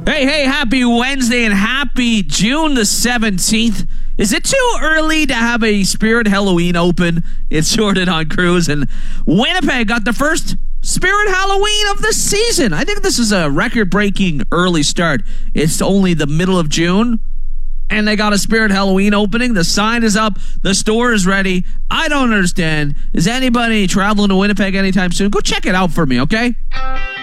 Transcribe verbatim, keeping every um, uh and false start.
Hey, hey, happy Wednesday and happy June the seventeenth. Is it too early to have a Spirit Halloween open? It's Jordan on Cruise, and Winnipeg got the first Spirit Halloween of the season. I think this is a record-breaking early start. It's only the middle of June, and they got a Spirit Halloween opening. The sign is up. The store is ready. I don't understand. Is anybody traveling to Winnipeg anytime soon? Go check it out for me, okay?